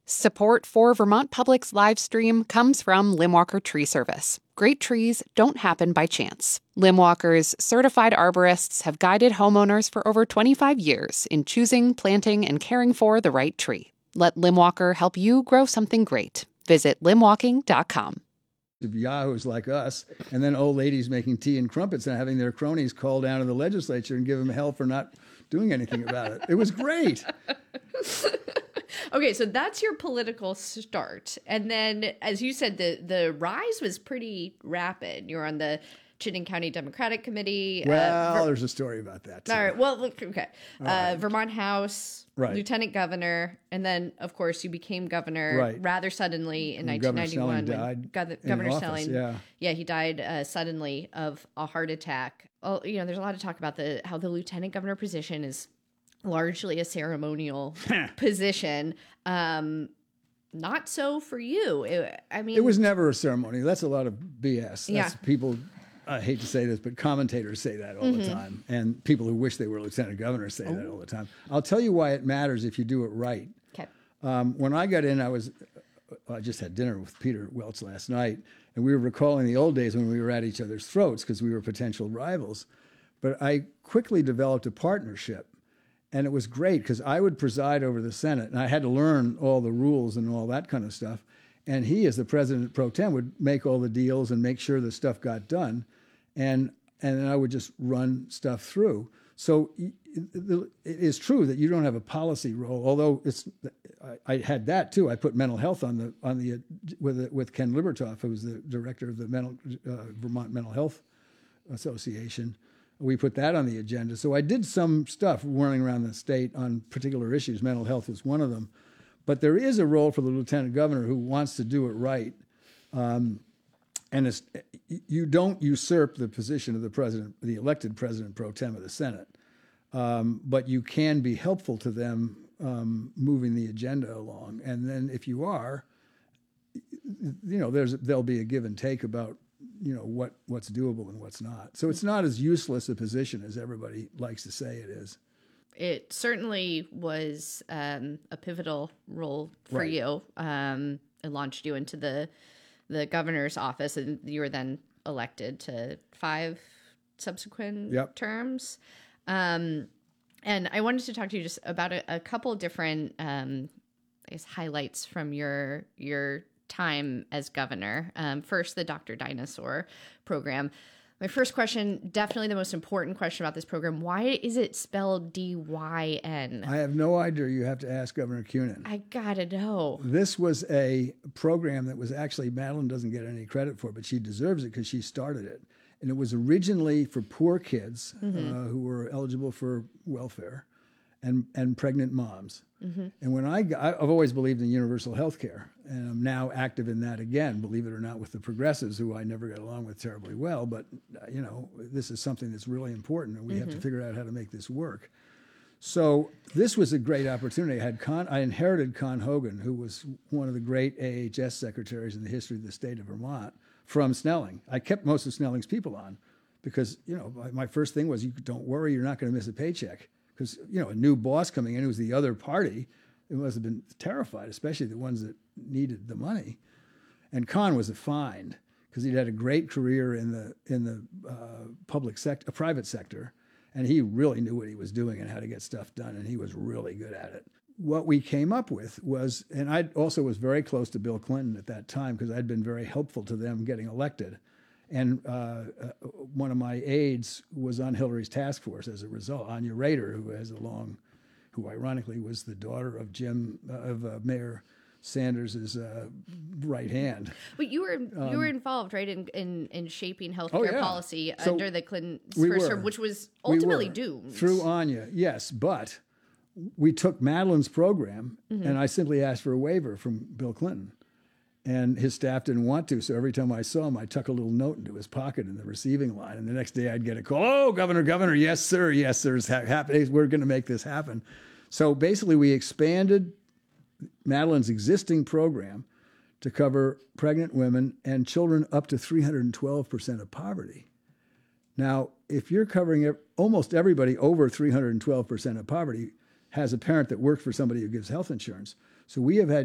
Support for Vermont Public's live stream comes from Limwalker Tree Service. Great trees don't happen by chance. Limwalker's certified arborists have guided homeowners for over 25 years in choosing, planting, and caring for the right tree. Let Limwalker help you grow something great. Visit limwalking.com. Of yahoos like us, and then old ladies making tea and crumpets and having their cronies call down to the legislature and give them hell for not doing anything about it. It was great. Okay, so that's your political start. And then, as you said, the rise was pretty rapid. You're on the Chittenden County Democratic Committee. Well, there's a story about that, too. All right, well, okay. Right. Vermont House, right. Lieutenant Governor, and then, of course, you became governor rather suddenly in 1991. Governor Snelling died. Yeah, he died suddenly of a heart attack. Oh, there's a lot of talk about how the lieutenant governor position is largely a ceremonial position. Not so for you. It was never a ceremony. That's a lot of BS. People, I hate to say this, but commentators say that all the time. And people who wish they were lieutenant governors say that all the time. I'll tell you why it matters if you do it right. Okay. When I got in, I just had dinner with Peter Welch last night, and we were recalling the old days when we were at each other's throats because we were potential rivals. But I quickly developed a partnership. And it was great because I would preside over the Senate, and I had to learn all the rules and all that kind of stuff. And he, as the president pro tem, would make all the deals and make sure the stuff got done. And then I would just run stuff through. So it is true that you don't have a policy role, although I had that too. I put mental health with Ken Libertoff, who was the director of the Vermont Mental Health Association. We put that on the agenda. So I did some stuff whirling around the state on particular issues. Mental health was one of them. But there is a role for the lieutenant governor who wants to do it right. And you don't usurp the position of the president, the elected president pro tem of the Senate. But you can be helpful to them moving the agenda along. And then if you are, there'll be a give and take about what's doable and what's not. So it's not as useless a position as everybody likes to say it is. It certainly was a pivotal role for you. It launched you into the governor's office, and you were then elected to 5 subsequent terms. And I wanted to talk to you just about a couple different highlights from your time as governor. First, the Dr. Dinosaur program. My first question, definitely the most important question about this program, why is it spelled D-Y-N? I have no idea. You have to ask Governor Kunin. I gotta know. This was a program that was actually, Madeline doesn't get any credit for, but she deserves it because she started it. And it was originally for poor kids who were eligible for welfare and pregnant moms. And when I've always believed in universal health care, and I'm now active in that again, believe it or not, with the progressives, who I never got along with terribly well, but this is something that's really important, and we have to figure out how to make this work. So this was a great opportunity. I inherited Con Hogan, who was one of the great AHS secretaries in the history of the state of Vermont, from Snelling. I kept most of Snelling's people on because, my first thing was, don't worry, you're not going to miss a paycheck. Because, a new boss coming in who was the other party, it must have been terrified, especially the ones that needed the money. And Con was a find because he'd had a great career in the private sector, and he really knew what he was doing and how to get stuff done, and he was really good at it. What we came up with was, and I also was very close to Bill Clinton at that time because I'd been very helpful to them getting elected. And one of my aides was on Hillary's task force as a result. Anya Rader, who ironically was the daughter of Mayor Sanders' right hand. But you were involved, right, in shaping healthcare policy under the Clinton first term, which was ultimately doomed through Anya. Yes, but we took Madeline's program, and I simply asked for a waiver from Bill Clinton. And his staff didn't want to, so every time I saw him, I'd tuck a little note into his pocket in the receiving line. And the next day I'd get a call, "Oh, Governor, yes, sir, it's happening. We're going to make this happen." So basically we expanded Madeline's existing program to cover pregnant women and children up to 312% of poverty. Now, if you're covering almost everybody over 312% of poverty has a parent that works for somebody who gives health insurance. So we have had